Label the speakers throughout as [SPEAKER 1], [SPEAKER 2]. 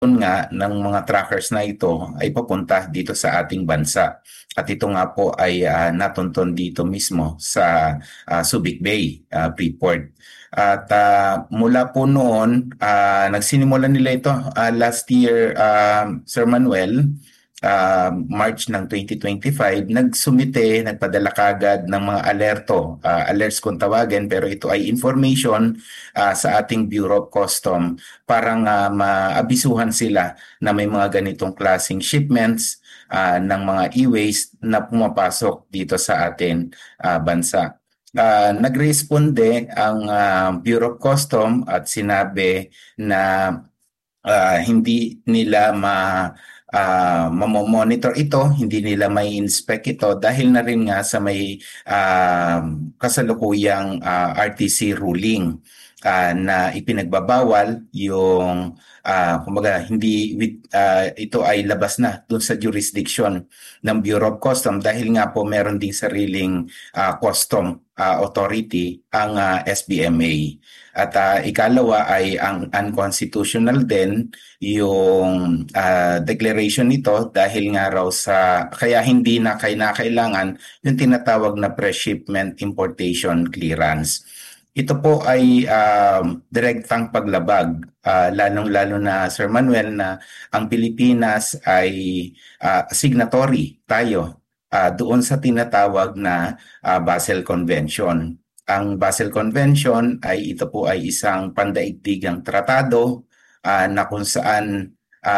[SPEAKER 1] nga ng mga trackers na ito ay papunta dito sa ating bansa. At ito nga po ay natunton dito mismo sa Subic Bay, Freeport. At mula po noon, nagsinimula nila ito last year, Sir Manuel, March ng 2025, nagpadala kagad ng mga alerts kung tawagin, pero ito ay information sa ating Bureau of Custom para nga maabisuhan sila na may mga ganitong klaseng shipments ng mga e-waste na pumapasok dito sa ating bansa. Nagresponde ang Bureau of Custom at sinabi na hindi nila mamomonitor ito, hindi nila may inspect ito dahil na rin nga sa may kasalukuyang RTC ruling na ipinagbabawal yung kumbaga ito ay labas na doon sa jurisdiction ng Bureau of Custom dahil nga po meron ding sariling custom authority ang SBMA. At ikalawa ay ang unconstitutional din yung declaration nito dahil nga raw kaya hindi na kailangan yung tinatawag na pre-shipment importation clearance. Ito po ay direktang paglabag, lalong-lalo na Sir Manuel na ang Pilipinas ay signatory tayo doon sa tinatawag na Basel Convention. Ang Basel Convention ito po ay isang pandaigdigang tratado na kung saan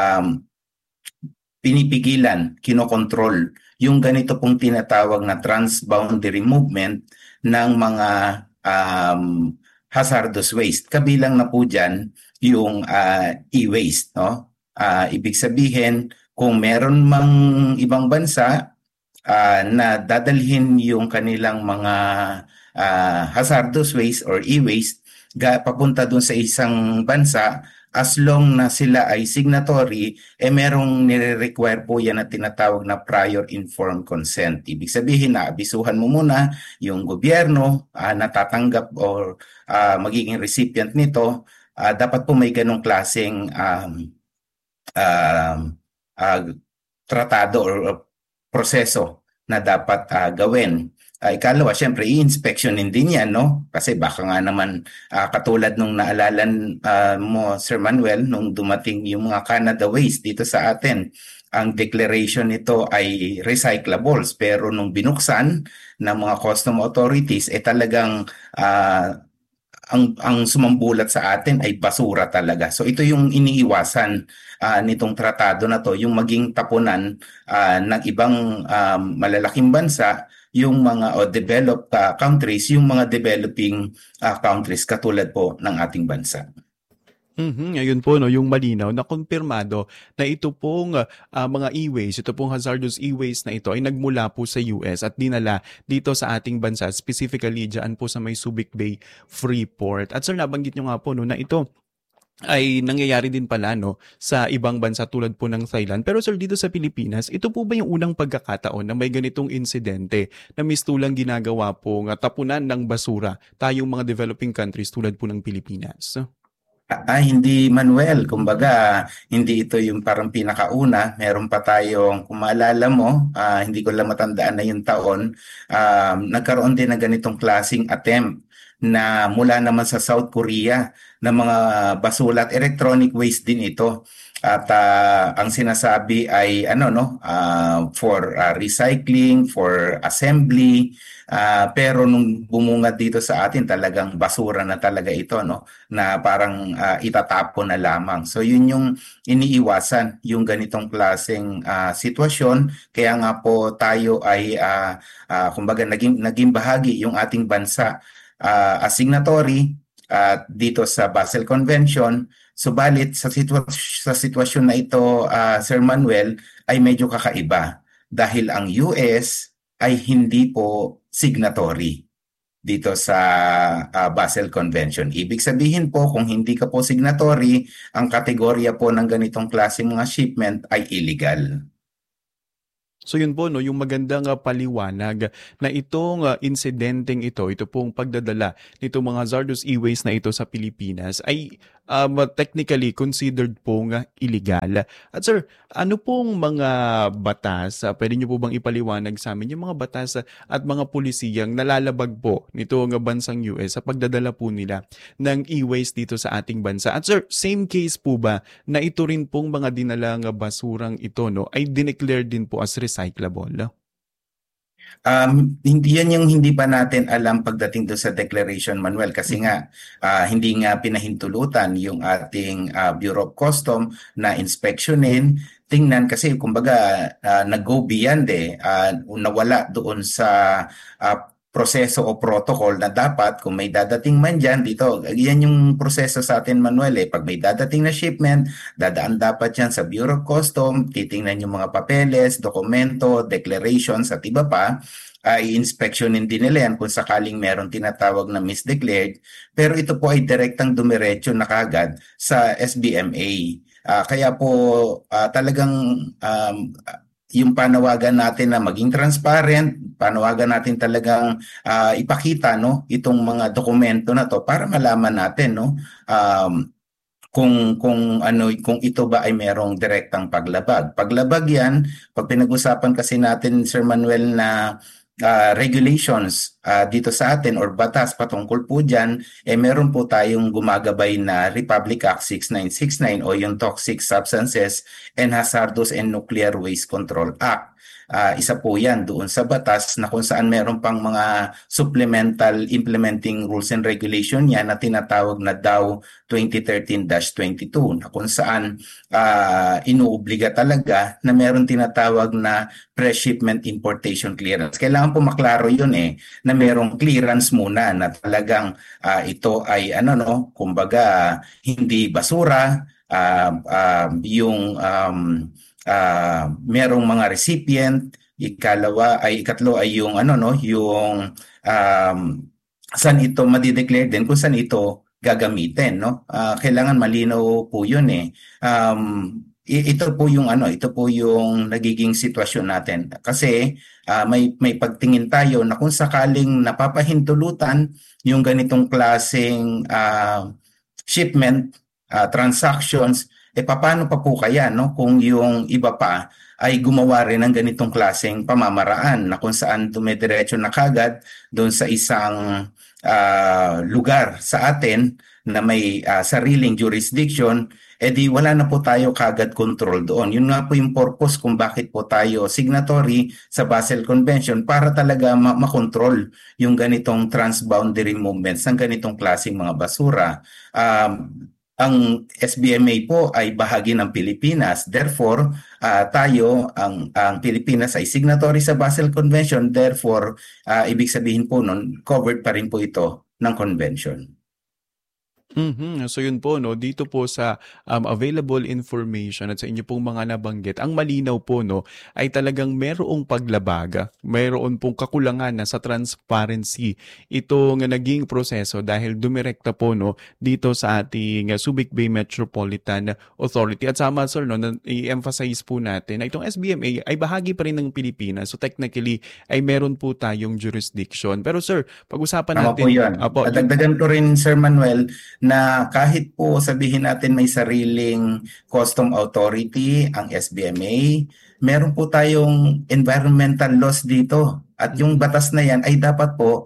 [SPEAKER 1] pinipigilan, kinokontrol yung ganito pong tinatawag na transboundary movement ng mga hazardous waste. Kabilang na po dyan yung e-waste. No? Ibig sabihin, kung meron mang ibang bansa na dadalhin yung kanilang mga hazardous waste or e-waste papunta dun sa isang bansa, as long na sila ay signatory, merong nire-require po yan na tinatawag na prior informed consent. Ibig sabihin na abisuhan mo muna yung gobyerno na tatanggap or magiging recipient nito. Dapat po may ganong klaseng tratado or proseso na dapat gawin. Ikalawa, syempre, i-inspectionin din yan, no? Kasi baka nga naman katulad nung naalalan mo, Sir Manuel, nung dumating yung mga Canada waste dito sa atin, ang declaration nito ay recyclables. Pero nung binuksan ng mga custom authorities, talagang ang sumambulat sa atin ay basura talaga. So ito yung iniiwasan nitong tratado na to, yung maging tapunan ng ibang malalaking bansa, yung mga developed countries, yung mga developing countries katulad po ng ating bansa.
[SPEAKER 2] Ayun po, no, yung malinaw na kumpirmado na ito pong mga e-waste, ito pong hazardous e-waste na ito ay nagmula po sa US at dinala dito sa ating bansa, specifically dyan po sa may Subic Bay, Freeport. At sir, nabanggit nyo nga po no, na ito ay nangyayari din pala no sa ibang bansa tulad po ng Thailand. Pero sir, dito sa Pilipinas, ito po ba yung unang pagkakataon na may ganitong insidente na mistulang ginagawa po tapunan ng basura tayong mga developing countries tulad po ng Pilipinas?
[SPEAKER 1] Hindi, Manuel. Kumbaga, hindi ito yung parang pinakauna. Meron pa tayong, kung maalala mo, hindi ko lang matandaan na yung taon, nagkaroon din ng ganitong klaseng attempt na mula naman sa South Korea na mga basura at electronic waste din ito. At ang sinasabi ay for recycling, for assembly, pero nung bumungad dito sa atin talagang basura na talaga ito, no, na parang itatapon na lamang. So yun yung iniiwasan, yung ganitong klaseng sitwasyon. Kaya nga po tayo ay kumbaga naging bahagi yung ating bansa as signatory dito sa Basel Convention. Subalit sa sitwasyon na ito, Sir Manuel, ay medyo kakaiba dahil ang US ay hindi po signatory dito sa Basel Convention. Ibig sabihin po, kung hindi ka po signatory, ang kategorya po ng ganitong klase mga shipment ay illegal.
[SPEAKER 2] So yun po, no, yung magandang paliwanag na itong insidenteng ito pong pagdadala nitong mga hazardous e-waste na ito sa Pilipinas ay technically considered pong illegal. At sir, ano pong mga batas, pwede niyo po bang ipaliwanag sa amin yung mga batas at mga pulisiyang nalalabag po nito ng bansang US sa pagdadala po nila ng e-waste dito sa ating bansa? At sir, same case po ba na ito rin pong mga dinalang basurang ito no ay dineclare din po as recyclable?
[SPEAKER 1] Hindi yan yung hindi pa natin alam pagdating doon sa declaration, Manuel, kasi
[SPEAKER 2] Mhm.
[SPEAKER 1] nga hindi nga pinahintulutan yung ating Bureau of Custom na inspeksyonin, tingnan kasi kumbaga nag-go beyond nawala doon sa proseso o protocol na dapat kung may dadating man dyan dito, yan yung proseso sa atin, Manuel, eh. Pag may dadating na shipment, dadaan dapat yan sa Bureau of Custom, titingnan yung mga papeles, dokumento, declarations at iba pa, i-inspectionin din nila yan kung sakaling meron tinatawag na misdeclared, pero ito po ay direktang dumiretso na kagad sa SBMA. Kaya po talagang yung panawagan natin na maging transparent, panawagan natin talagang ipakita no itong mga dokumento na to para malaman natin no kung ito ba ay merong direktang paglabag. Paglabag 'yan, pag pinag-usapan kasi natin Sir Manuel na regulations dito sa atin or batas patungkol po diyan, meron po tayong gumagabay na Republic Act 6969 o yung Toxic Substances and Hazardous and Nuclear Waste Control Act. Isa po yan doon sa batas na kung saan meron pang mga supplemental implementing rules and regulation yan na tinatawag na DAO 2013-22 na kung saan inuobliga talaga na meron tinatawag na pre-shipment importation clearance. Kailangan po maklaro yun na merong clearance muna na talagang ito ay kumbaga hindi basura, yung merong mga recipient, ikatlo ay yung yung saan ito madideclare din kung saan ito gagamitin no. Kailangan malinaw po yun ito po yung nagiging sitwasyon natin kasi may pagtingin tayo na kung sakaling napapahintulutan yung ganitong klaseng shipment transactions, paano pa po kaya no kung yung iba pa ay gumawa rin ng ganitong klaseng pamamaraan na kung saan dumidiretso na kagad doon sa isang lugar sa atin na may sariling jurisdiction, di wala na po tayo kagad control doon. Yun nga po yung purpose kung bakit po tayo signatory sa Basel Convention para talaga makontrol yung ganitong transboundary movements ng ganitong klaseng mga basura. Ang SBMA po ay bahagi ng Pilipinas. Therefore, ang Pilipinas ay signatory sa Basel Convention. Therefore, ibig sabihin po nun, covered pa rin po ito ng convention.
[SPEAKER 2] So yun po no, dito po sa available information at sa inyo pong mga nabanggit, ang malinaw po no ay talagang merong paglabaga, mayroon pong kakulangan na sa transparency itong naging proseso dahil dumirekta po no dito sa ating Subic Bay Metropolitan Authority. At sama sir no, i-emphasize po natin na itong SBMA ay bahagi pa rin ng Pilipinas. So technically ay meron po tayong jurisdiction. Pero sir, pag-usapan
[SPEAKER 1] Tama po
[SPEAKER 2] natin
[SPEAKER 1] yun. Dagdagan ko rin Sir Manuel na kahit po sabihin natin may sariling custom authority ang SBMA, meron po tayong environmental laws dito. At yung batas na yan ay dapat po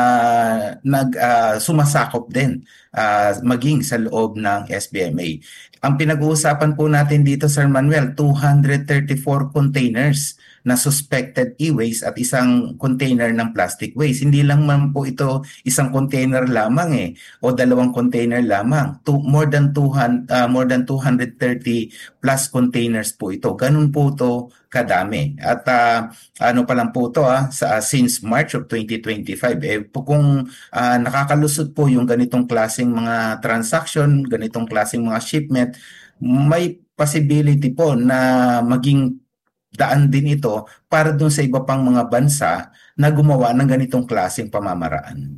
[SPEAKER 1] sumasakop din maging sa loob ng SBMA. Ang pinag-uusapan po natin dito, Sir Manuel, 234 containers na suspected e-waste at isang container ng plastic waste. Hindi lang man po ito isang container lamang o dalawang container lamang. More than 230 plus containers po ito. Ganun po ito kadami. At ano pa lang po ito since March of 2025 kung nakakalusot po yung ganitong klaseng mga transaction, ganitong klaseng mga shipment, may possibility po na maging daan din ito para dun sa iba pang mga bansa na gumawa ng ganitong klaseng pamamaraan.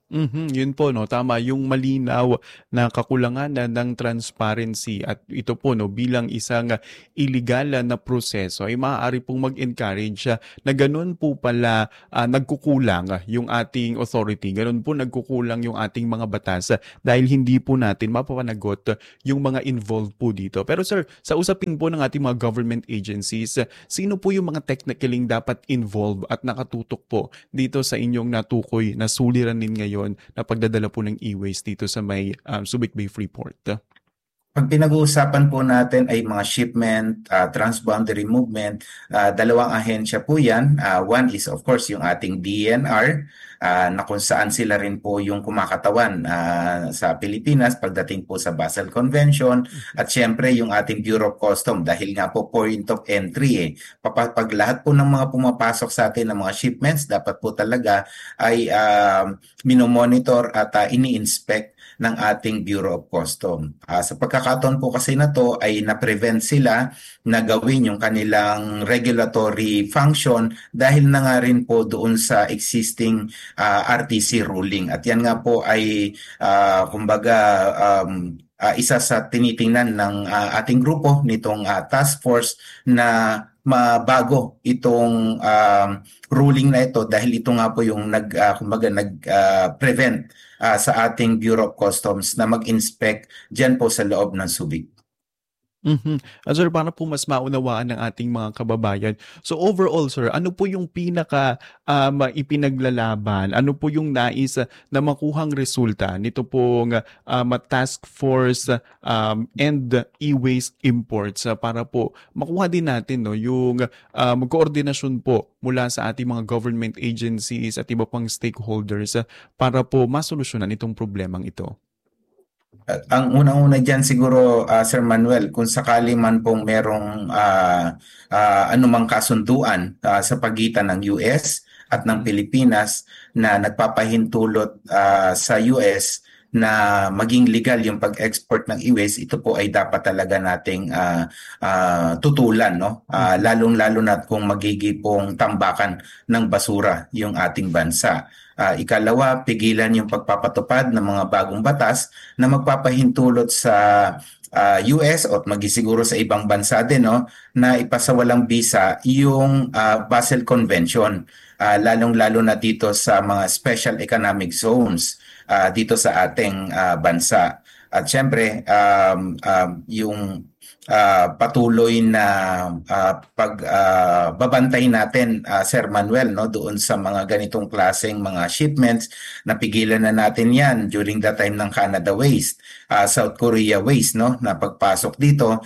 [SPEAKER 2] Yun po 'no, tama yung malinaw na kakulangan ng transparency at ito po 'no, bilang isang illegal na proseso ay maaari pong mag-encourage na gano'n po pala, nagkukulang yung ating authority, gano'n po nagkukulang yung ating mga batas dahil hindi po natin mapapanagot yung mga involved po dito. Pero sir, sa usapin po ng ating mga government agencies, sino po yung mga technically dapat involved at nakatutok po dito sa inyong natukoy na suliranin ngayon na pagdadala po ng e-waste dito sa may Subic Bay Freeport?
[SPEAKER 1] Pag pinag-uusapan po natin ay mga shipment, transboundary movement, dalawang ahensya po yan. One is of course yung ating DNR, na kung saan sila rin po yung kumakatawan sa Pilipinas pagdating po sa Basel Convention, at syempre yung ating Bureau of Custom dahil nga po point of entry pag lahat po ng mga pumapasok sa atin ng mga shipments, dapat po talaga ay minomonitor at ini-inspect ng ating Bureau of Custom. Sa pagkakataon po kasi na to ay na-prevent sila na gawin yung kanilang regulatory function dahil na nga rin po doon sa existing RTC ruling. At yan nga po ay kumbaga isa sa tinitingnan ng ating grupo nitong task force na mabago itong ruling na ito dahil ito nga po yung nag-prevent sa ating Bureau of Customs na mag-inspect dyan po sa loob ng Subic.
[SPEAKER 2] Sir, para po mas maunawaan ng ating mga kababayan. So overall, sir, ano po yung pinaka ipinaglalaban? Ano po yung nais na makuhang resulta nito pong task force and e-waste imports para po makuha din natin no yung koordinasyon po mula sa ating mga government agencies at iba pang stakeholders para po masolusyonan itong problemang ito?
[SPEAKER 1] Ang unang-una dyan siguro, Sir Manuel, kung sakali man pong merong anumang kasunduan sa pagitan ng US at ng Pilipinas na nagpapahintulot sa US na maging legal yung pag-export ng e-waste, ito po ay dapat talaga nating tutulan, no? Lalong-lalo na kung magiging pong tambakan ng basura yung ating bansa. Ikalawa, pigilan yung pagpapatupad ng mga bagong batas na magpapahintulot sa US o magisiguro sa ibang bansa din, no, na ipasawalang bisa yung Basel Convention, lalong-lalo na dito sa mga special economic zones dito sa ating bansa. At syempre, yung patuloy na pagbabantay natin, Sir Manuel, no, doon sa mga ganitong klaseng mga shipments, napigilan na natin yan during the time ng Canada Waste, South Korea Waste, no, na pagpasok dito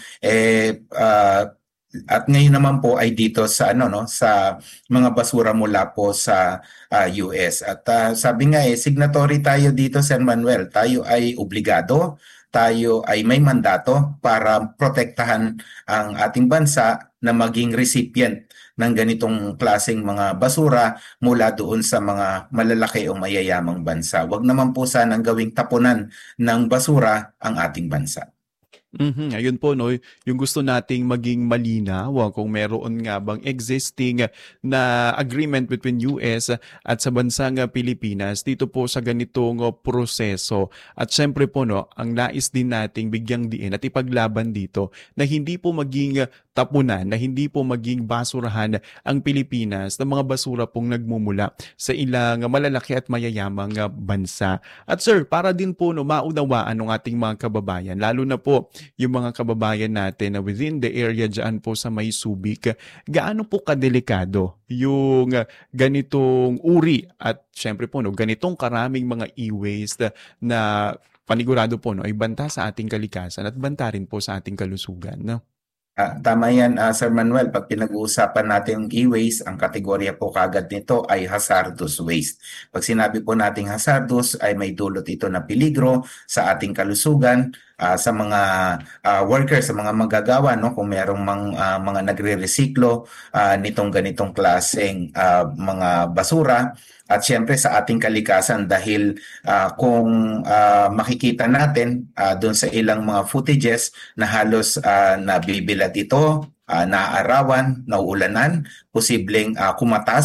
[SPEAKER 1] at ngayon naman po ay dito sa sa mga basura mula po sa US. At sabi nga signatory tayo dito, Sir Manuel. Tayo ay obligado, tayo ay may mandato para protektahan ang ating bansa na maging recipient ng ganitong klaseng mga basura mula doon sa mga malalaki o mayayamang bansa. Huwag naman po sanang gawing tapunan ng basura ang ating bansa.
[SPEAKER 2] Ayun po 'no, yung gusto nating maging malinaw kung meron nga bang existing na agreement between US at sa bansang Pilipinas dito po sa ganitong proseso. At siyempre po 'no, ang nais din nating bigyang diin at ipaglaban dito na hindi po maging tapunan, na hindi po maging basurahan ang Pilipinas ng mga basura pong nagmumula sa ilang malalaki at mayayamang bansa. At sir, para din po 'no, maunawaan ng ating mga kababayan, lalo na po yung mga kababayan natin na within the area dyan po sa may Subic, gaano po kadelikado yung ganitong uri at syempre po no, ganitong karaming mga e-waste na panigurado po no, ay banta sa ating kalikasan at banta rin po sa ating kalusugan. No?
[SPEAKER 1] Tama yan, Sir Manuel. Pag pinag-uusapan natin yung e-waste, ang kategorya po kagad nito ay hazardous waste. Pag sinabi po nating hazardous, ay may dulot ito na peligro sa ating kalusugan, sa mga workers, sa mga manggagawa, no? Kung merong mga nagre-resiklo nitong ganitong klaseng mga basura. At syempre sa ating kalikasan dahil kung makikita natin doon sa ilang mga footages na halos nabibilad ito, naaarawan, nauulanan, posibleng kumatas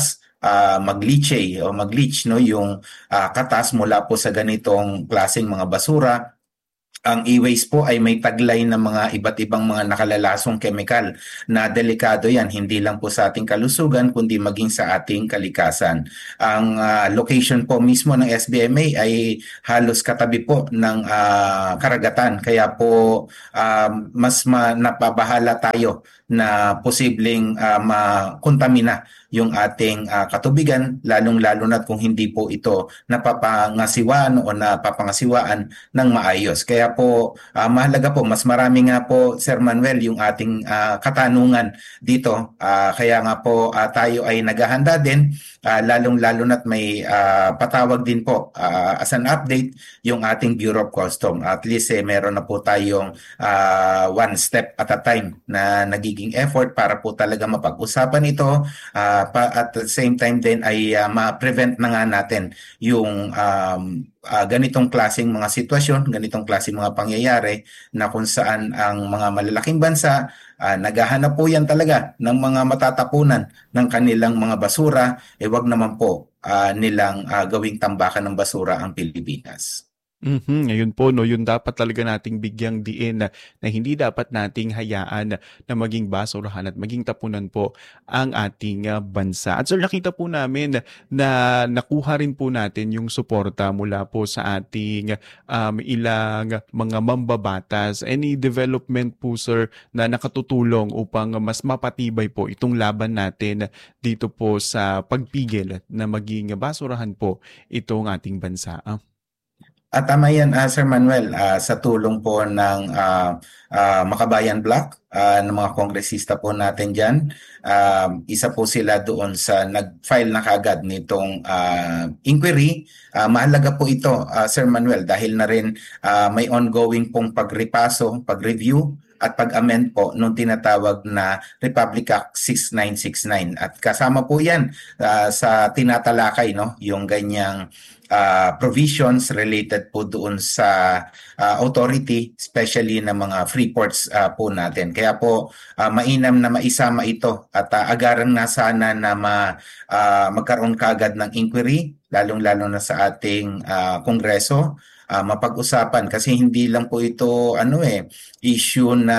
[SPEAKER 1] mag-leach o mag-leach no yung katas mula po sa ganitong klaseng mga basura. Ang e-waste po ay may taglay ng mga iba't ibang mga nakalalasong kemikal na delikado yan, hindi lang po sa ating kalusugan, kundi maging sa ating kalikasan. Ang location po mismo ng SBMA ay halos katabi po ng karagatan, kaya po napabahala tayo na posibleng makontamina yung ating katubigan, lalong-lalo na kung hindi po ito napapangasiwaan o napapangasiwaan ng maayos. Kaya po mahalaga po, mas marami nga po Sir Manuel yung ating katanungan dito. Kaya nga po tayo ay naghahanda din, lalong-lalo na't may patawag din po as an update yung ating Bureau of Custom. At least meron na po tayong one step at a time na nagiging effort para po talaga mapag-usapan ito, at the same time din ay ma-prevent na nga natin yung ganitong klaseng mga sitwasyon, ganitong klaseng mga pangyayari na kung saan ang mga malalaking bansa naghahanap po yan talaga ng mga matatapunan ng kanilang mga basura, wag naman po nilang gawing tambakan ng basura ang Pilipinas.
[SPEAKER 2] Ngayon po, no, yun dapat talaga nating bigyang diin na hindi dapat nating hayaan na maging basurahan at maging tapunan po ang ating bansa. At sir, nakita po namin na nakuha rin po natin yung suporta mula po sa ating ilang mga mambabatas. Any development po, sir, na nakatutulong upang mas mapatibay po itong laban natin dito po sa pagpigil na maging basurahan po itong ating bansa?
[SPEAKER 1] At tama yan, Sir Manuel, sa tulong po ng Makabayan Bloc, ng mga kongresista po natin dyan. Isa po sila doon sa nag-file na kagad nitong inquiry. Mahalaga po ito, Sir Manuel, dahil na rin may ongoing pong pagripaso, pag-review, at pag-amend po nung tinatawag na Republic Act 6969. At kasama po yan sa tinatalakay, no, yung ganyang provisions related po doon sa authority, especially ng mga free ports po natin. Kaya po mainam na maisama ito at agaran na sana na magkaroon kagad ng inquiry, lalong-lalo na sa ating Kongreso, mapag-usapan kasi hindi lang po ito issue na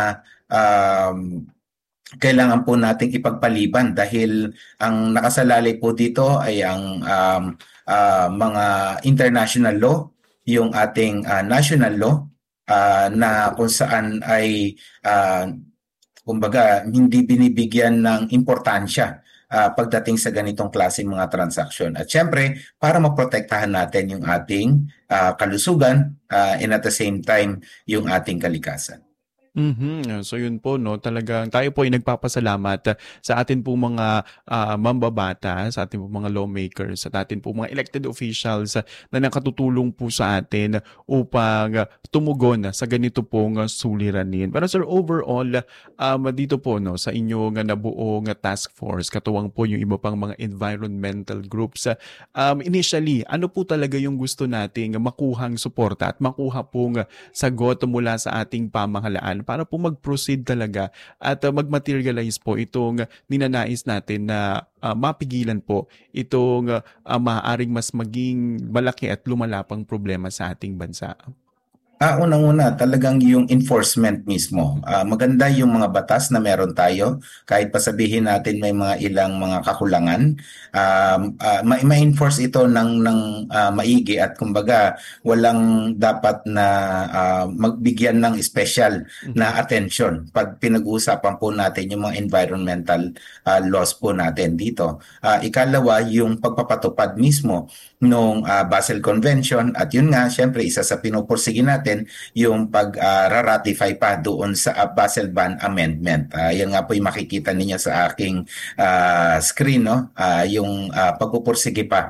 [SPEAKER 1] kailangan po nating ipagpaliban dahil ang nakasalalay po dito ay ang mga international law, yung ating national law na kung saan ay kumbaga hindi binibigyan ng importansya pagdating sa ganitong klaseng mga transaksyon. At syempre, para maprotektahan natin yung ating kalusugan and at the same time yung ating kalikasan.
[SPEAKER 2] So yun po, no, talagang tayo po ay nagpapasalamat sa atin po mga mambabata, sa atin po mga lawmakers, at atin po mga elected officials na nakatutulong po sa atin upang tumugon sa ganito pong suliranin. Pero sir, overall, dito po, no, sa inyong nabuong task force, katuwang po yung iba pang mga environmental groups, initially, ano po talaga yung gusto nating makuhang suporta at makuha pong sagot mula sa ating pamahalaan para po mag-proceed talaga at mag-materialize po itong ninanais natin na mapigilan po itong maaaring mas maging malaki at lumalapang problema sa ating bansa?
[SPEAKER 1] Unang-una, talagang yung enforcement mismo. Maganda yung mga batas na meron tayo, kahit pa sabihin natin may mga ilang mga kakulangan. Ma-enforce ito ng maigi at kumbaga walang dapat na magbigyan ng special na attention pag pinag-uusapan po natin yung mga environmental laws po natin dito. Ikalawa, yung pagpapatupad mismo nung Basel Convention at yun nga, syempre isa sa pinupursige natin yung pag-ratify pa doon sa Basel Ban Amendment. Yan nga po yung makikita ninyo sa aking screen, no? Yung pagpupursige pa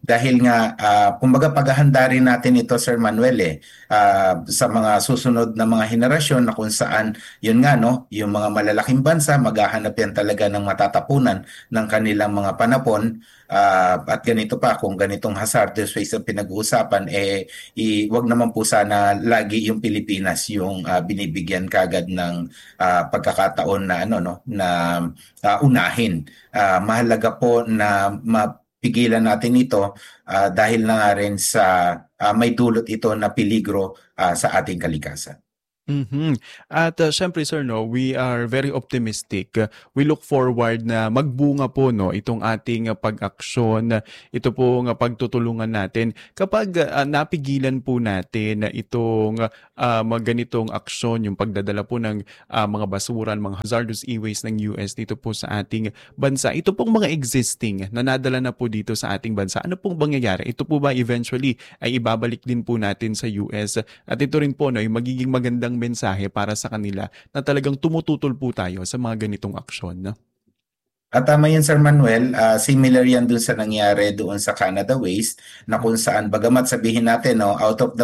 [SPEAKER 1] dahil nga kumbaga paghahanda rin natin ito Sir Manuel sa mga susunod na mga henerasyon na kung saan yun nga no, yung mga malalaking bansa maghahanap yan talaga ng matatapunan ng kanilang mga panapon. At ganito pa, kung ganitong hazardous waste ang pinag-uusapan, wag naman po sana lagi yung Pilipinas yung binibigyan kagad ng pagkakataon na ano no na unahin. Mahalaga po na mapigilan natin ito dahil na nga rin sa may dulot ito na peligro sa ating kalikasan.
[SPEAKER 2] Mhm. At syempre sir no, we are very optimistic. We look forward na magbunga po no itong ating pag-aksyon, ito po ng pagtutulungan natin kapag napigilan po natin itong mga ganitong aksyon, yung pagdadala po ng mga basuran, mga hazardous e-waste ng US dito po sa ating bansa. Ito pong mga existing na nadala na po dito sa ating bansa. Ano pong mangyayari? Ito po ba eventually ay ibabalik din po natin sa US? At ito rin po no, yung magiging magandang mensahe para sa kanila na talagang tumututol po tayo sa mga ganitong aksyon. No?
[SPEAKER 1] At tama yun, Sir Manuel. Similar yan dun sa nangyari doon sa Canada Waste na kung saan, bagamat sabihin natin, no, out of the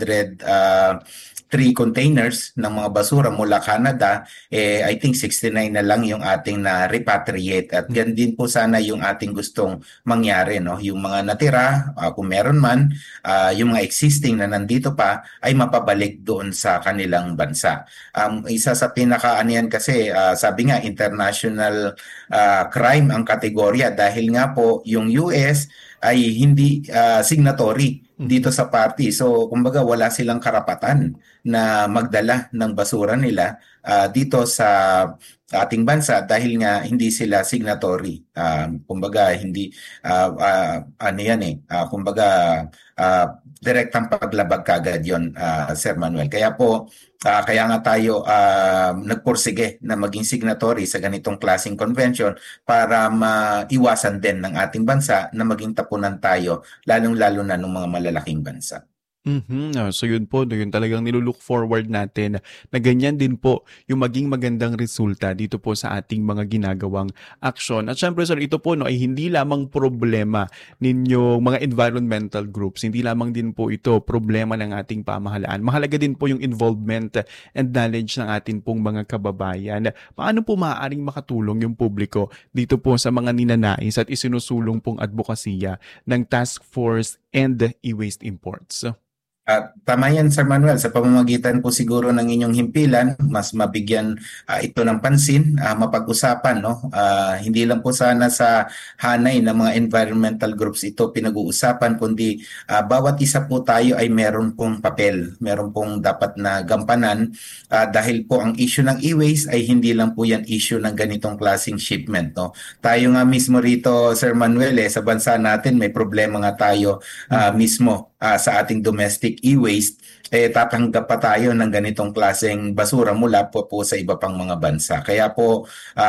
[SPEAKER 1] 103 containers ng mga basura mula Canada, I think 69 na lang yung ating na repatriate. At yan din po sana yung ating gustong mangyari. No? Yung mga natira, kung meron man, yung mga existing na nandito pa, ay mapabalik doon sa kanilang bansa. Isa sa pinaka-aniyan kasi, sabi nga, international crime ang kategorya dahil nga po yung US ay hindi signatory dito sa party. So kumbaga wala silang karapatan na magdala ng basura nila dito sa ating bansa dahil nga hindi sila signatory. Kumbaga hindi ano yan kumbaga direktang paglabag kagad yon Sir Manuel. Kaya po kaya nga tayo nagpursige na maging signatory sa ganitong klaseng convention para maiwasan din ng ating bansa na maging tapunan tayo lalong-lalo na ng mga malalaking bansa.
[SPEAKER 2] So yun po, no, yun talagang nilulook forward natin na ganyan din po yung maging magandang resulta dito po sa ating mga ginagawang aksyon. At syempre sir, ito po no, ay hindi lamang problema ninyong mga environmental groups, hindi lamang din po ito problema ng ating pamahalaan. Mahalaga din po yung involvement and knowledge ng ating pong mga kababayan. Paano po maaaring makatulong yung publiko dito po sa mga ninanais at isinusulong pong advokasya ng Task Force and E-Waste Imports?
[SPEAKER 1] Tama yan, Sir Manuel. Sa pamamagitan po siguro ng inyong himpilan, mas mabigyan ito ng pansin, mapag-usapan. No? Hindi lang po sana sa hanay ng mga environmental groups ito pinag-uusapan, kundi bawat isa po tayo ay meron pong papel, meron pong dapat na gampanan dahil po ang issue ng e-waste ay hindi lang po yan issue ng ganitong klaseng shipment. No? Tayo nga mismo rito, Sir Manuel, sa bansa natin may problema nga tayo mismo sa ating domestic e-waste, tatanggap pa tayo ng ganitong klaseng basura mula po sa iba pang mga bansa. Kaya po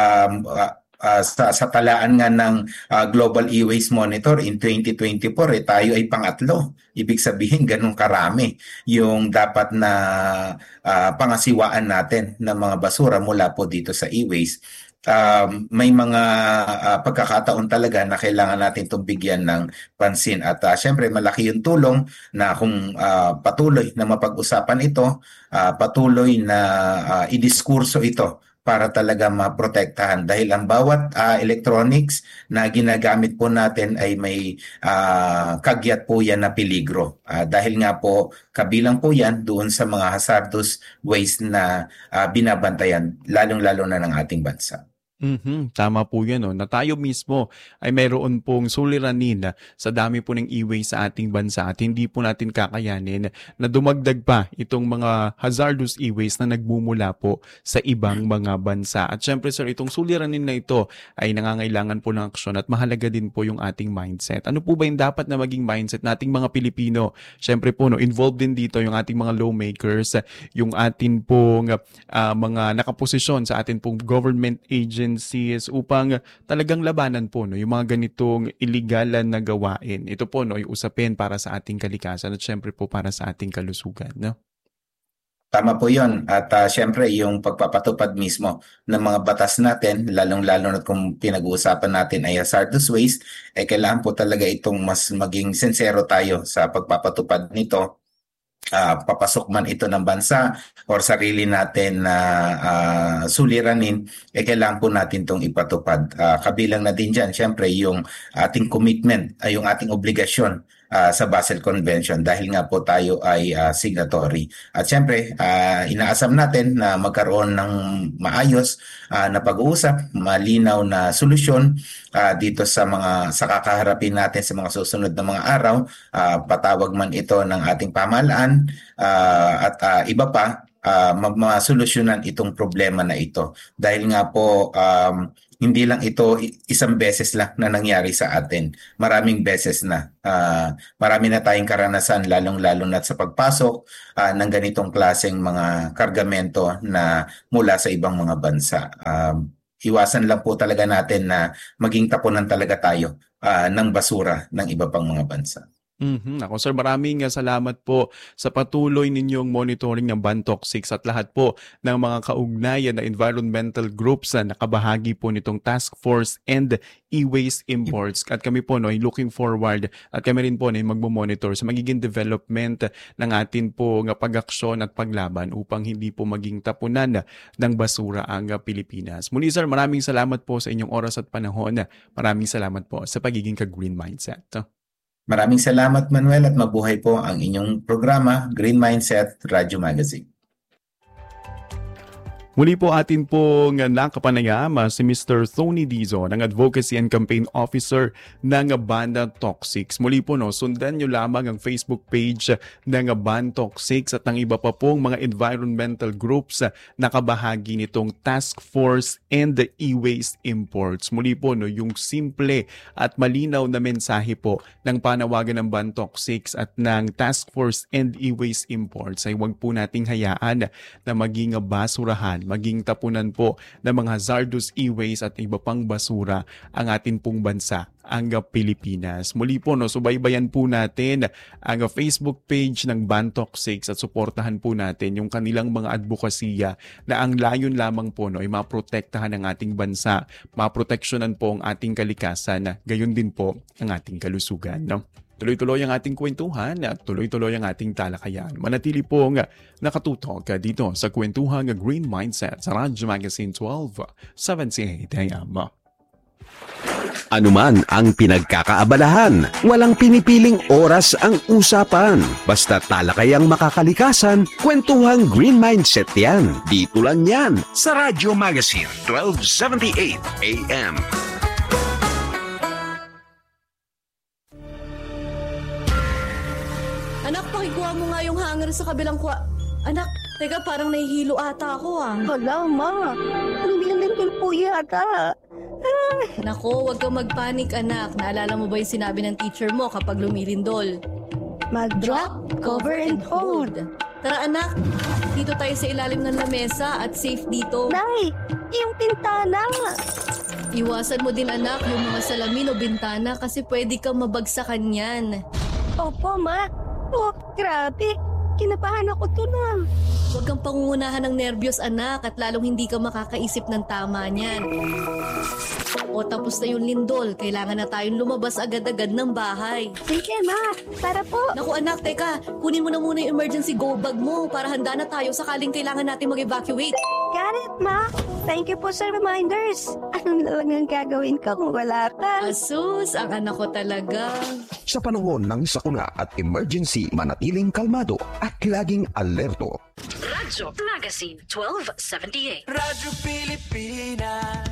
[SPEAKER 1] sa talaan nga ng Global E-Waste Monitor in 2024, tayo ay pangatlo. Ibig sabihin, ganun karami yung dapat na pangasiwaan natin ng mga basura mula po dito sa e-waste. May mga pagkakataon talaga na kailangan natin itong bigyan ng pansin at syempre malaki yung tulong na kung patuloy na mapag-usapan ito, patuloy na idiskurso ito para talaga maprotektahan dahil ang bawat electronics na ginagamit po natin ay may kagyat po yan na peligro. Dahil nga po kabilang po yan doon sa mga hazardous waste na binabantayan lalong-lalo na ng ating bansa.
[SPEAKER 2] Tama po yan, no? Na tayo mismo ay mayroon pong suliranin sa dami po ng e-waste sa ating bansa at hindi po natin kakayanin na dumagdag pa itong mga hazardous e-waste na nagmumula po sa ibang mga bansa. At syempre sir, itong suliranin na ito ay nangangailangan po ng aksyon at mahalaga din po yung ating mindset. Ano po ba yung dapat na maging mindset nating mga Pilipino? Syempre po, no, involved din dito yung ating mga lawmakers, yung atin pong mga nakaposisyon sa atin pong government agencies upang talagang labanan po no yung mga ganitong illegal na gawain. Ito po no yung usapin para sa ating kalikasan at syempre po para sa ating kalusugan, no.
[SPEAKER 1] Tama po yun. At syempre, yung pagpapatupad mismo ng mga batas natin, lalong-lalo na kung pinag-uusapan natin ay hazardous waste, kailangan po talaga itong mas maging sincero tayo sa pagpapatupad nito. Papasok man ito ng bansa or sarili natin na suliranin, kailangan po natin itong ipatupad. Kabilang na din dyan, syempre, yung ating commitment, yung ating obligasyon sa Basel Convention dahil nga po tayo ay signatory. At syempre, inaasam natin na magkaroon ng maayos na pag-uusap, malinaw na solusyon dito sa kakaharapin natin sa mga susunod na mga araw, patawag man ito ng ating pamahalaan at iba pa, masolusyonan itong problema na ito. Dahil nga po, hindi lang ito isang beses lang na nangyari sa atin. Maraming beses na. Marami na tayong karanasan, lalong-lalo na sa pagpasok ng ganitong klaseng mga kargamento na mula sa ibang mga bansa. Iwasan lang po talaga natin na maging tapunan talaga tayo ng basura ng iba pang mga bansa.
[SPEAKER 2] Ako sir, maraming salamat po sa patuloy ninyong monitoring ng Bantoc 6 at lahat po ng mga kaugnayan na environmental groups na nakabahagi po nitong Task Force and E-Waste Imports. At kami po looking forward at kami rin po magmo-monitor sa magiging development ng atin po ng pag-aksyon at paglaban upang hindi po maging tapunan ng basura ang Pilipinas. Muli sir, maraming salamat po sa inyong oras at panahon. Maraming salamat po sa pagiging ka-Green Mindset.
[SPEAKER 1] Maraming salamat, Manuel, at mabuhay po ang inyong programa, Green Mindset Radio Magazine.
[SPEAKER 2] Muli po atin pong nakapanayam si Mr. Tony Dizo ng Advocacy and Campaign Officer ng Bantoc 6. Muli po sundan nyo lamang ang Facebook page ng Bantoc 6 at ng iba pa pong mga environmental groups na kabahagi nitong Task Force and the E-Waste Imports. Muli po yung simple at malinaw na mensahe po ng panawagan ng Bantoc 6 at ng Task Force and E-Waste Imports ay huwag po nating hayaan na maging basurahan, maging tapunan po ng mga hazardous e-waste at iba pang basura ang atin pong bansa, ang Pilipinas. Muli po, subaybayan po natin ang Facebook page ng Bantoc 6 at suportahan po natin yung kanilang mga advokasya na ang layon lamang po ay maprotektahan ang ating bansa, maproteksyonan po ang ating kalikasan, gayon din po ang ating kalusugan. Tuloy-tuloy ang ating kwentuhan at tuloy-tuloy ang ating talakayan. Manatili pong nakatutok dito sa kwentuhang Green Mindset sa Radyo Magazine 1278 AM.
[SPEAKER 3] Anuman ang pinagkakaabalahan, walang pinipiling oras ang usapan. Basta talakayang makakalikasan, kwentuhang Green Mindset yan. Dito lang yan sa Radyo Magazine 1278 AM.
[SPEAKER 4] Anak, pakikuha mo nga yung hanger sa kabilang Anak, teka, parang nahihilo ata ako
[SPEAKER 5] Hala, ma. Ang bilin po yata.
[SPEAKER 4] Nako, huwag kang magpanik, anak. Naalala mo ba yung sinabi ng teacher mo kapag lumilindol?
[SPEAKER 5] Mag-drop, cover, and hold.
[SPEAKER 4] Tara, anak. Dito tayo sa ilalim ng lamesa at safe dito.
[SPEAKER 5] Nay, yung pintana.
[SPEAKER 4] Iwasan mo din, anak, yung mga salamin o bintana kasi pwede kang mabagsakan yan.
[SPEAKER 5] Opo, ma. Oh, grabe. Kinabahan ako na.
[SPEAKER 4] Huwag kang pangungunahan ng nerbiyos, anak, at lalong hindi ka makakaisip ng tama niyan. O tapos na yung lindol, kailangan na tayong lumabas agad-agad ng bahay.
[SPEAKER 5] Sige, ma. Tara po.
[SPEAKER 4] Naku, anak, teka, kunin mo na muna yung emergency go bag mo para handa na tayo sakaling kailangan natin mag-evacuate.
[SPEAKER 5] Got it, ma. Thank you po sa reminders. Anong lang ang gagawin ko kung wala ka?
[SPEAKER 4] Asus, ang anak ko talaga.
[SPEAKER 3] Sa panahon ng sakuna at emergency, manatiling kalmado at laging alerto.
[SPEAKER 6] Radyo Magazine 1278.
[SPEAKER 7] Radyo Pilipinas.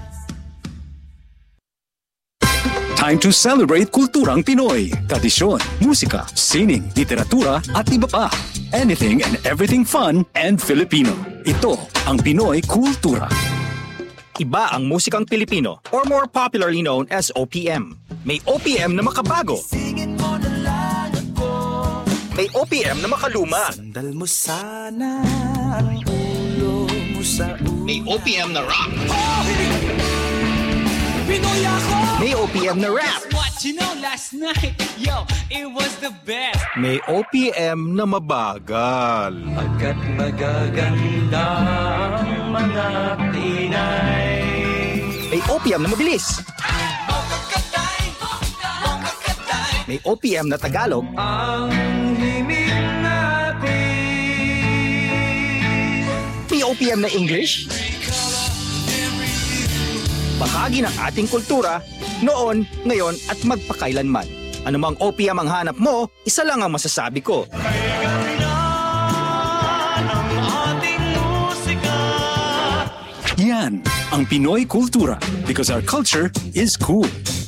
[SPEAKER 8] Time to celebrate kulturang Pinoy. Tradisyon, musika, sining, literatura at iba pa. Anything and everything fun and Filipino. Ito ang Pinoy Kultura.
[SPEAKER 9] Iba ang musikang Pilipino or more popularly known as OPM. May OPM na makabago.
[SPEAKER 7] Singin mo na lang ako.
[SPEAKER 9] May OPM na makaluma.
[SPEAKER 7] Sandal mo sana ang ulo mo sa ulo.
[SPEAKER 9] May OPM na rock.
[SPEAKER 7] Pinoy ako!
[SPEAKER 9] May OPM na rap.
[SPEAKER 7] What?
[SPEAKER 10] You know, last night, yo, it was the best.
[SPEAKER 9] May OPM na mabagal.
[SPEAKER 7] Pagkat magaganda ang mga Pinay.
[SPEAKER 9] May OPM na mabilis. May OPM na Tagalog.
[SPEAKER 7] Ang himig natin.
[SPEAKER 9] May OPM na English. Bahagi ng ating kultura, noon, ngayon at magpakailanman. Anumang OPM ang hanap mo, isa lang ang masasabi ko.
[SPEAKER 8] Yan ang Pinoy kultura because our culture is cool.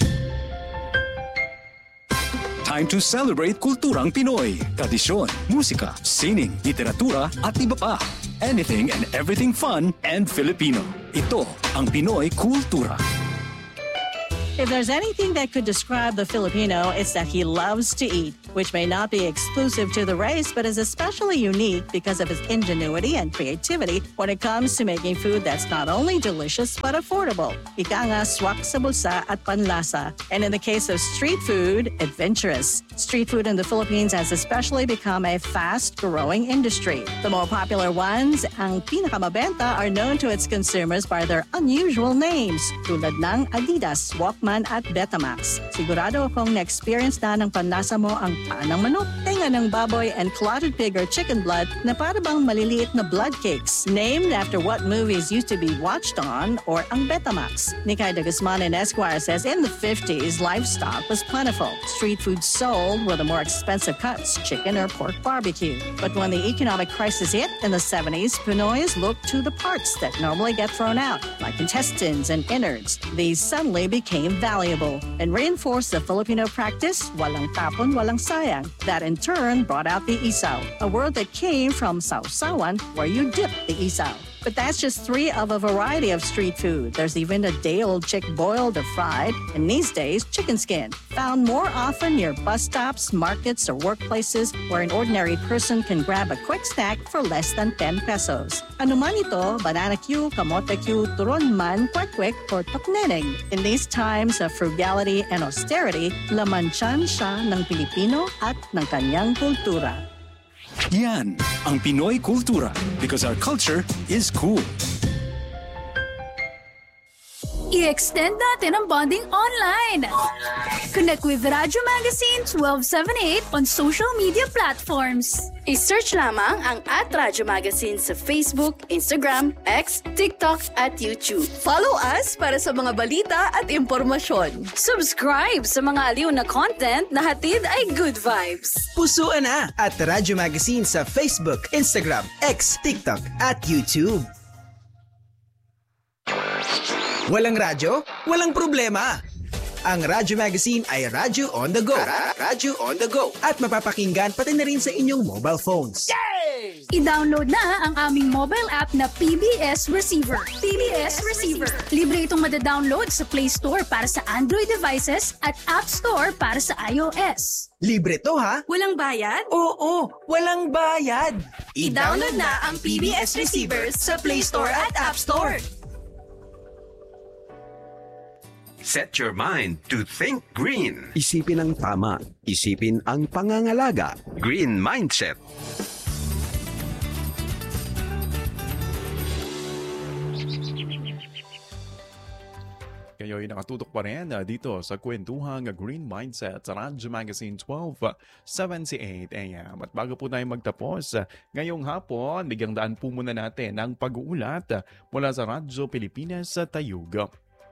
[SPEAKER 8] Time to celebrate kulturang Pinoy. Tradisyon, musika, sining, literatura at iba pa. Anything and everything fun and Filipino. Ito ang Pinoy kultura.
[SPEAKER 11] If there's anything that could describe the Filipino, it's that he loves to eat, which may not be exclusive to the race, but is especially unique because of his ingenuity and creativity when it comes to making food that's not only delicious but affordable. Ika nga, swak sa bulsa at panlasa. And in the case of street food, adventurous. Street food in the Philippines has especially become a fast-growing industry. The more popular ones, ang pinakamabenta, are known to its consumers by their unusual names, tulad ng Adidas, Walkman, at Betamax. Sigurado akong na-experience na ng panlasa mo ang panang manok, tenga ng baboy, and clotted pig or chicken blood na para bang maliliit na blood cakes, named after what movies used to be watched on, or ang Betamax. Nikay de Guzman in Esquire says in the 50s, livestock was plentiful. Street food sold were the more expensive cuts, chicken or pork barbecue. But when the economic crisis hit in the 70s, Pinoys looked to the parts that normally get thrown out, like intestines and innards. These suddenly became valuable and reinforced the Filipino practice, walang tapon, walang sayang. That in turn brought out the isaw, a word that came from sausawan, where you dip the isaw. But that's just three of a variety of street food. There's even a day-old chick boiled or fried, and these days, chicken skin, found more often near bus stops, markets, or workplaces where an ordinary person can grab a quick snack for less than 10 pesos. Ano man ito, banana cue, kamote cue, turon man, kwek-kwek, or tokneneng. In these times of frugality and austerity, laman tiyan siya ng Pilipino at ng kanyang kultura.
[SPEAKER 8] Yan ang Pinoy kultura because our culture is cool.
[SPEAKER 12] I-extend natin ang bonding online. Connect with Radyo Magazine 1278 on social media platforms.
[SPEAKER 13] I-search lamang ang @Radyo Magazine sa Facebook, Instagram, X, TikTok at YouTube.
[SPEAKER 14] Follow us para sa mga balita at impormasyon.
[SPEAKER 13] Subscribe sa mga aliw na content na hatid ay good vibes.
[SPEAKER 15] Pusuan na at Radyo Magazine sa Facebook, Instagram, X, TikTok at YouTube. Walang radyo? Walang problema! Ang Radyo Magazine ay Radyo on the go. Radyo on the go. At mapapakinggan pati na rin sa inyong mobile phones.
[SPEAKER 12] Yay! I-download na ang aming mobile app na PBS Receiver. PBS Receiver. Libre itong madadownload sa Play Store para sa Android devices at App Store para sa iOS.
[SPEAKER 15] Libre to ha?
[SPEAKER 13] Walang bayad?
[SPEAKER 15] Oo, walang bayad.
[SPEAKER 13] I-download na ang PBS Receiver sa Play Store at App Store.
[SPEAKER 3] Set your mind to think green. Isipin ang tama. Isipin ang pangangalaga. Green Mindset.
[SPEAKER 2] Kayo'y nakatutok pa rin dito sa kwentuhang Green Mindset sa Radyo Magazine 1278 AM. At bago po tayo magtapos, ngayong hapon, bigyang daan po muna natin ang pag-uulat mula sa Radyo Pilipinas sa Tayug.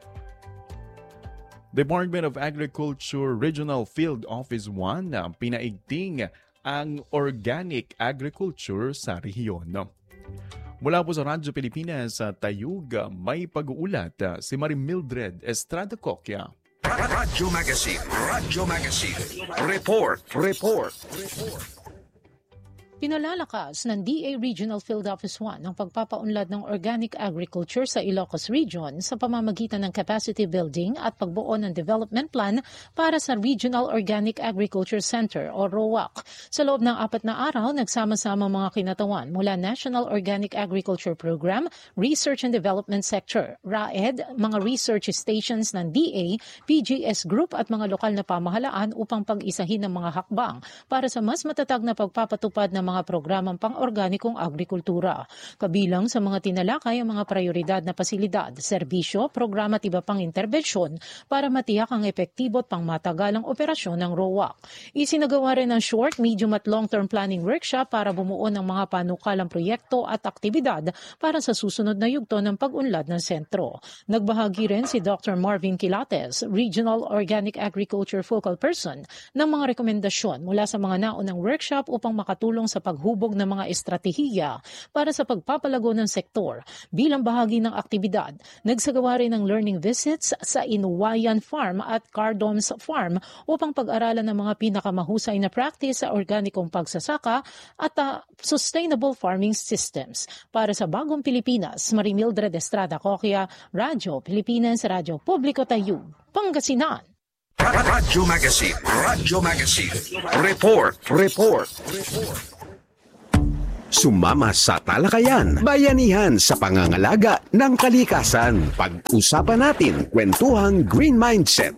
[SPEAKER 2] Department of Agriculture Regional Field Office 1 pinaigting ang organic agriculture sa rehiyon. Mula po sa Radyo Pilipinas sa Tayug, may pag-uulat si Marie Mildred Estrada Coquia.
[SPEAKER 3] Radyo Magazine. Radyo Magazine. Report.
[SPEAKER 16] Pinalalakas ng DA Regional Field Office 1 ang pagpapaunlad ng organic agriculture sa Ilocos Region sa pamamagitan ng capacity building at pagbuo ng development plan para sa Regional Organic Agriculture Center o ROAC. Sa loob ng 4 na araw, nagsama-sama mga kinatawan mula National Organic Agriculture Program, Research and Development Sector, RAED, mga research stations ng DA, PGS Group at mga lokal na pamahalaan upang pag-isahin ng mga hakbang para sa mas matatag na pagpapatupad ng mga programang pang-organikong agrikultura. Kabilang sa mga tinalakay ang mga prioridad na pasilidad, serbisyo, programa at iba pang interbensyon para matiyak ang epektibo at pangmatagalang operasyon ng ROAC. Isinagawa rin ang short, medium at long-term planning workshop para bumuo ng mga panukalang proyekto at aktibidad para sa susunod na yugto ng pag-unlad ng sentro. Nagbahagi rin si Dr. Marvin Quilates, Regional Organic Agriculture Focal Person, ng mga rekomendasyon mula sa mga naunang workshop upang makatulong sa paghubog ng mga estratehiya para sa pagpapalago ng sektor. Bilang bahagi ng aktibidad, nagsagawa rin ng learning visits sa Inuwayan Farm at Cardoms Farm upang pag-aralan ng mga pinakamahusay na practice sa organikong pagsasaka at sustainable farming systems. Para sa Bagong Pilipinas, Marimildred Estrada Coquia, Radyo Pilipinas, Radyo Publiko Tayug, Pangasinan.
[SPEAKER 3] Radyo Magazine. Radyo Magazine. Report. Sumama sa talakayan, bayanihan sa pangangalaga ng kalikasan. Pag-usapan natin kwentuhang Green Mindset.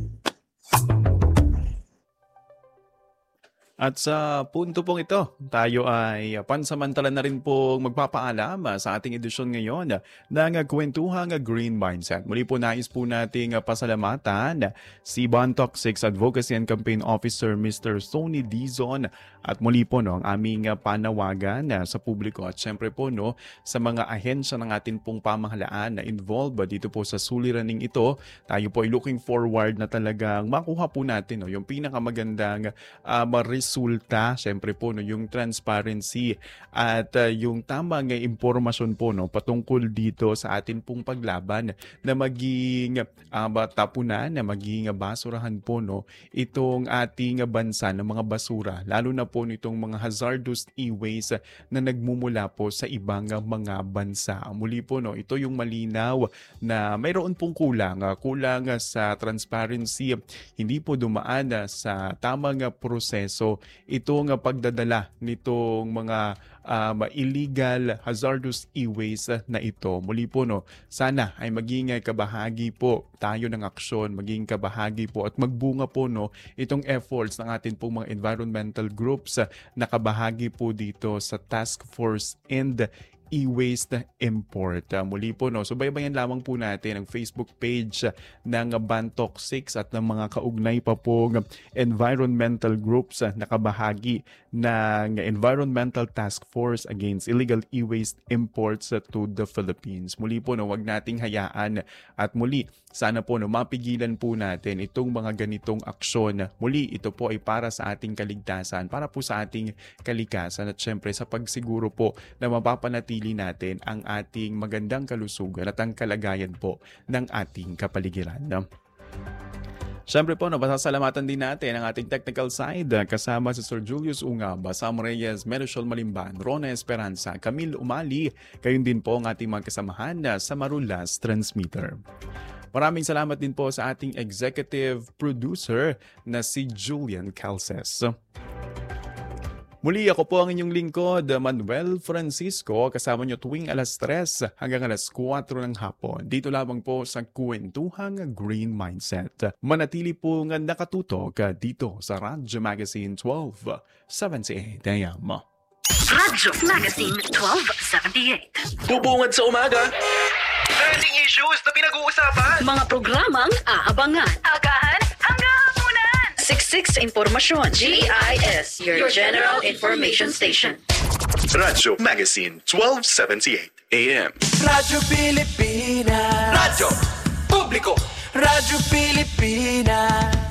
[SPEAKER 2] At sa punto pong ito, tayo ay pansamantala na rin pong magpapaalam sa ating edisyon ngayon ng Kwentuhang Green Mindset. Muli po nais po nating pasalamatan si Bantoc 6 Advocacy and Campaign Officer Mr. Tony Dizon at muli po ang aming panawagan sa publiko at syempre po sa mga ahensya ng ating pong pamahalaan na involved dito po sa suliraning ito. Tayo po ay looking forward na talagang makuha po natin yung pinakamagandang resulta, syempre po yung transparency at yung tamang impormasyon po patungkol dito sa atin pong paglaban na maging tapunan, na maging basurahan po itong ating bansa ng mga basura, lalo na po nitong mga hazardous e-waste na nagmumula po sa ibang mga bansa. Muli po ito yung malinaw na mayroon pong kulang sa transparency, hindi po dumaan sa tamang proseso itong pagdadala nitong mga illegal hazardous e-waste na ito. Muli po sana ay maging kabahagi po tayo ng aksyon, maging kabahagi po at magbunga po itong efforts ng atin pong mga environmental groups na kabahagi po dito sa Task Force and E-Waste Import. Muli po subaybayan lamang po natin ang Facebook page ng Bantoc 6 at ng mga kaugnay pa pong environmental groups na kabahagi ng Environmental Task Force Against Illegal E-Waste Imports to the Philippines. Muli po wag nating hayaan at muli sana po mapigilan po natin itong mga ganitong aksyon. Muli ito po ay para sa ating kaligtasan, para po sa ating kalikasan at syempre sa pagsiguro po na mapapanatili natin ang ating magandang kalusugan at ang kalagayan po ng ating kapaligiran. Siyempre po, pasasalamatan din natin ang ating technical side kasama si Sir Julius Ungab, Sam Reyes, Merisol Malimban, Rona Esperanza, Camille Umali, gayon din po ang ating mga kasamahan sa Marulas Transmitter. Maraming salamat din po sa ating executive producer na si Julian Calces. Muli ako po ang inyong lingkod, Manuel Francisco, kasama nyo tuwing alas 3 hanggang alas 4 ng hapon. Dito lamang po sa Kwentuhang Green Mindset. Manatili po nga nakatutok dito sa Radyo Magazine 1278 AM.
[SPEAKER 6] Radyo Magazine 1278.
[SPEAKER 15] Bubungad sa umaga. Trending issues na pinag-uusapan.
[SPEAKER 6] Mga programang aabangan. Agahan hanggang hapunan. Siksik sa impormasyon. GIS, your General Information Station.
[SPEAKER 17] Radyo Magazine 1278 AM.
[SPEAKER 7] Radyo Pilipinas. Radyo Publiko. Radyo Pilipinas.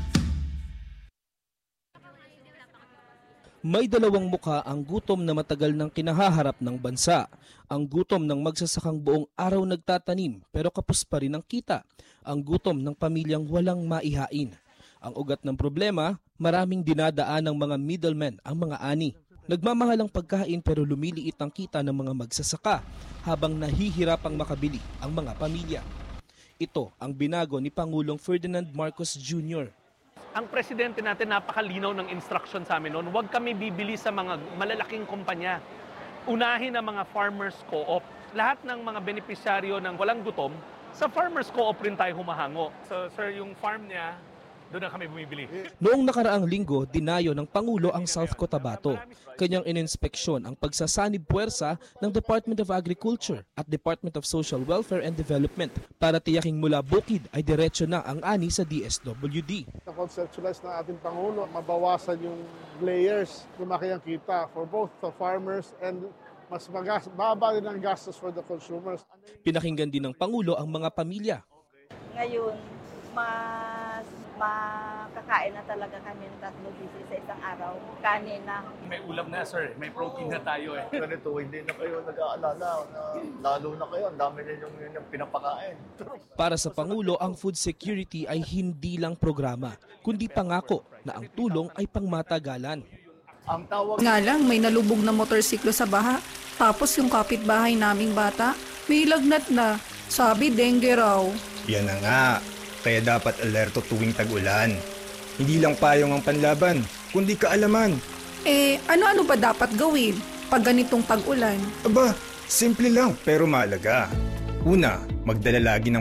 [SPEAKER 18] May dalawang mukha ang gutom na matagal nang kinahaharap ng bansa. Ang gutom ng magsasakang buong araw nagtatanim pero kapos pa rin ang kita. Ang gutom ng pamilyang walang maihain. Ang ugat ng problema, maraming dinadaan ng mga middlemen ang mga ani. Nagmamahalang pagkain pero lumiliit ang kita ng mga magsasaka habang nahihirapang makabili ang mga pamilya. Ito ang binago ni Pangulong Ferdinand Marcos Jr.
[SPEAKER 19] Ang presidente natin napakalinaw ng instruction sa amin noon, huwag kami bibili sa mga malalaking kumpanya. Unahin ang mga farmers co-op. Lahat ng mga benepisyaryo ng walang gutom, sa farmers co-op rin tayo humahango. So sir, yung farm niya, doon na kami bumibili.
[SPEAKER 18] Noong nakaraang linggo, dinayo ng Pangulo ang South Cotabato. Kanyang ininspeksyon ang pagsasanib puwersa ng Department of Agriculture at Department of Social Welfare and Development para tiyaking mula bukid ay diretso na ang ani sa DSWD.
[SPEAKER 20] Na-conceptualize ng ating Pangulo, mabawasan yung layers, lumaki ang kita for both the farmers and mas baba din ang gastos for the consumers.
[SPEAKER 18] Pinakinggan din ng Pangulo ang mga pamilya.
[SPEAKER 21] Ngayon, mas makakain na talaga kami ng 3 beses sa isang araw. Kanin na.
[SPEAKER 19] May ulam na sir, may protein na tayo eh.
[SPEAKER 22] Ganito, hindi na kayo nag-aalala na lalo na kayo, ang dami na yung pinapakain.
[SPEAKER 18] Para sa Pangulo, ang food security ay hindi lang programa, kundi pangako na ang tulong ay pangmatagalan.
[SPEAKER 22] Ang tawag
[SPEAKER 23] nga lang, may nalubog na motorsiklo sa baha. Tapos yung kapitbahay naming bata, may lagnat na. Sabi, dengue raw.
[SPEAKER 24] Yan na nga. Kaya dapat alerto tuwing tag-ulan. Hindi lang payong ang panlaban, kundi kaalaman.
[SPEAKER 23] Ano-ano ba dapat gawin pag ganitong tag-ulan?
[SPEAKER 24] Aba, simple lang pero mahalaga. Una, magdala lagi ng